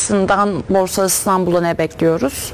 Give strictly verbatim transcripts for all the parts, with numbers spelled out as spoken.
açısından Borsa İstanbul'a ne bekliyoruz?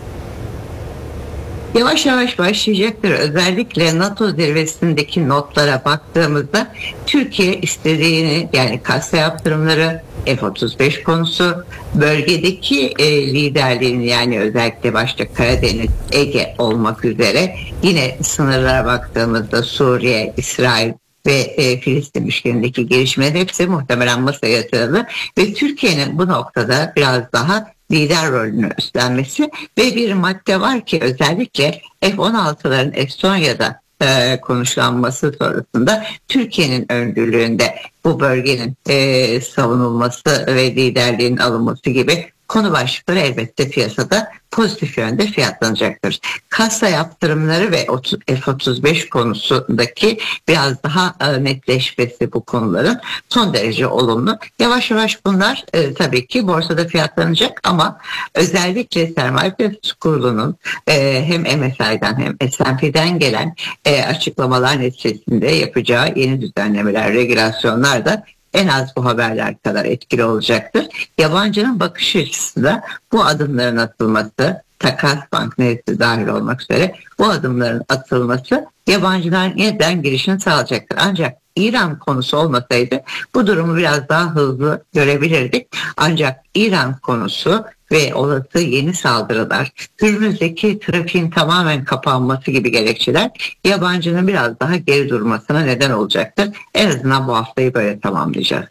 Yavaş yavaş başlayacaktır. Özellikle NATO zirvesindeki notlara baktığımızda Türkiye istediğini, yani kasa yaptırımları, F otuz beş konusu, bölgedeki e, liderliğini, yani özellikle başta Karadeniz, Ege olmak üzere, yine sınırlara baktığımızda Suriye, İsrail ve e, Filistin üçgenindeki gelişmeler hepsi muhtemelen masaya yatırılır ve Türkiye'nin bu noktada biraz daha lider rolünü üstlenmesi ve bir madde var ki özellikle F on altıların Estonya'da e, konuşlanması sonrasında Türkiye'nin öncülüğünde bu bölgenin e, savunulması ve liderliğin alınması gibi konu başlıkları elbette piyasada pozitif yönde fiyatlanacaktır. Kasa yaptırımları ve F otuz beş konusundaki biraz daha netleşmesi bu konuların son derece olumlu. Yavaş yavaş bunlar e, tabii ki borsada fiyatlanacak ama özellikle Sermaye Piyasası Kurulu'nun e, hem M S I'den hem S and P'den gelen e, açıklamalar neticesinde yapacağı yeni düzenlemeler, regülasyonlar da en az bu haberler kadar etkili olacaktır. Yabancının bakış açısında bu adımların atılması, takas makinesi dahil olmak üzere bu adımların atılması yabancıların yeniden girişini sağlayacaktır. Ancak İran konusu olmasaydı bu durumu biraz daha hızlı görebilirdik. Ancak İran konusu ve olası yeni saldırılar, Hürmüz'deki trafiğin tamamen kapanması gibi gerekçeler yabancının biraz daha geri durmasına neden olacaktır. En azından bu haftayı böyle tamamlayacağız.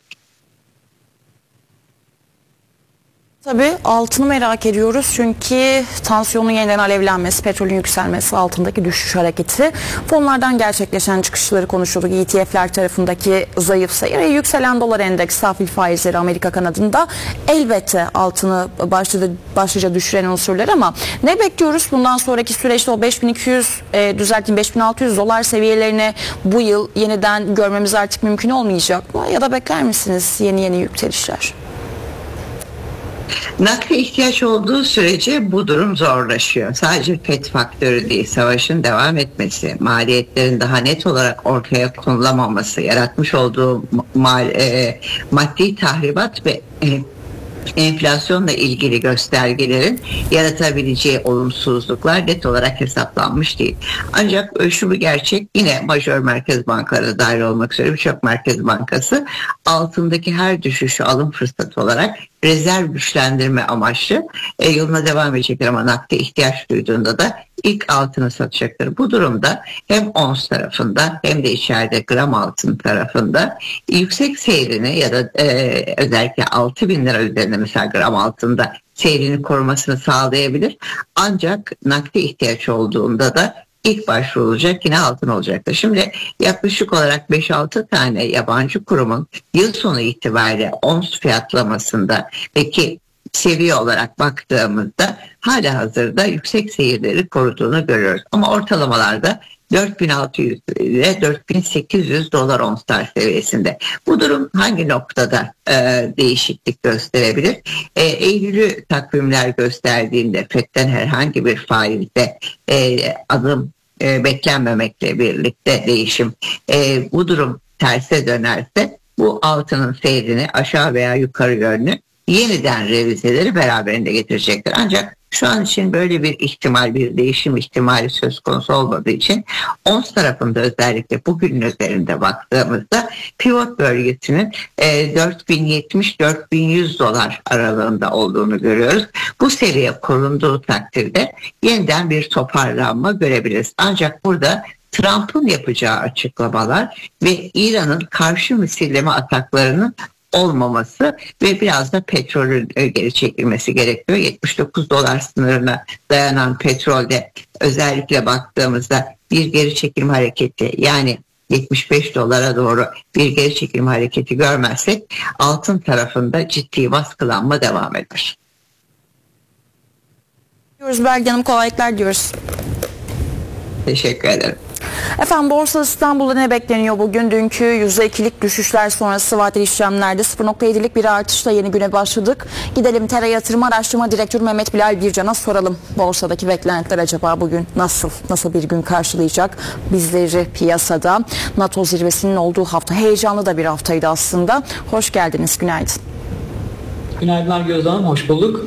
Tabii altını merak ediyoruz çünkü tansiyonun yeniden alevlenmesi, petrolün yükselmesi, altındaki düşüş hareketi, fonlardan gerçekleşen çıkışları konuşuyorduk. E T F'ler tarafındaki zayıf seyir, e, yükselen dolar endeksi, tahvil faizleri Amerika kanadında elbette altını başlıca, başlıca düşüren unsurlar ama ne bekliyoruz bundan sonraki süreçte? O beş bin iki yüz e, düzelteyim beş bin altı yüz dolar seviyelerini bu yıl yeniden görmemiz artık mümkün olmayacak mı? Ya da bekler misiniz yeni yeni yükselişler? Nakde ihtiyaç olduğu sürece bu durum zorlaşıyor. Sadece F E D faktörü değil, savaşın devam etmesi, maliyetlerin daha net olarak ortaya konulamaması, yaratmış olduğu mal, e, maddi tahribat ve e, enflasyonla ilgili göstergelerin yaratabileceği olumsuzluklar net olarak hesaplanmış değil. Ancak şu bir gerçek, yine majör merkez bankaları dahil olmak üzere birçok merkez bankası altındaki her düşüşü alım fırsatı olarak rezerv güçlendirme amaçlı e, yoluna devam edecekler ama nakde ihtiyaç duyduğunda da ilk altını satacaktır. Bu durumda hem ons tarafında hem de içeride gram altın tarafında yüksek seyrini ya da e, özellikle altı bin lira üzerinde mesela gram altında seyrini korumasını sağlayabilir. Ancak nakde ihtiyaç olduğunda da ilk başvurulacak yine altın olacaktır. Şimdi yaklaşık olarak beş altı tane yabancı kurumun yıl sonu itibariyle ons fiyatlamasında peki seviye olarak baktığımızda hala hazırda yüksek seyirleri koruduğunu görüyoruz. Ama ortalamalarda dört bin altı yüz ile dört bin sekiz yüz dolar onslar seviyesinde. Bu durum hangi noktada e, değişiklik gösterebilir? E, Eylül'ü takvimler gösterdiğinde F E D'den herhangi bir faizde e, adım e, beklenmemekle birlikte değişim. E, bu durum terse dönerse bu altının seyrini aşağı veya yukarı yönlü yeniden revizeleri beraberinde getirecektir. Ancak şu an için böyle bir ihtimal, bir değişim ihtimali söz konusu olmadığı için ons tarafında özellikle bugünün üzerinde baktığımızda pivot bölgesinin dört bin yetmiş dört bin yüz dolar aralığında olduğunu görüyoruz. Bu seviye korunduğu takdirde yeniden bir toparlanma görebiliriz. Ancak burada Trump'ın yapacağı açıklamalar ve İran'ın karşı misilleme ataklarının olmaması ve biraz da petrolün geri çekilmesi gerekiyor. yetmiş dokuz dolar sınırına dayanan petrolde özellikle baktığımızda bir geri çekilme hareketi, yani yetmiş beş dolara doğru bir geri çekilme hareketi görmezsek altın tarafında ciddi baskılanma devam eder. Diyoruz Belgin Hanım, kolaylıklar diyoruz. Teşekkür ederim. Efendim Borsa İstanbul'da ne bekleniyor bugün? Dünkü yüzde ikilik düşüşler sonrası vadeli işlemlerde sıfır nokta yedilik bir artışla yeni güne başladık. Gidelim Tera Yatırım Araştırma Direktörü Mehmet Bilal Bircan'a soralım. Borsadaki beklentiler acaba bugün nasıl? Nasıl bir gün karşılayacak bizleri piyasada? NATO zirvesinin olduğu hafta heyecanlı da bir haftaydı aslında. Hoş geldiniz, günaydın. Günaydınlar Gözde Hanım, hoş bulduk.